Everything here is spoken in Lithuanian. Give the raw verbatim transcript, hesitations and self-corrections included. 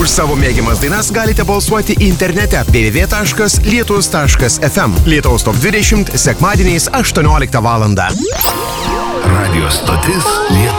Už savo mėgiamas dainas galite balsuoti internete w w w taškas lietus taškas f m. Lietuvos top dvidešimt sekmadieniais aštuonioliktą valandą. Radio stotis Lietuva.